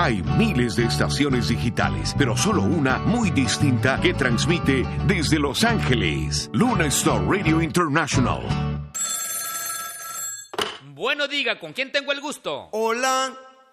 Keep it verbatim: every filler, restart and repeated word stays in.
Hay miles de estaciones digitales, pero solo una muy distinta que transmite desde Los Ángeles. Luna Star Radio International. Bueno, diga, ¿con quién tengo el gusto? Hola.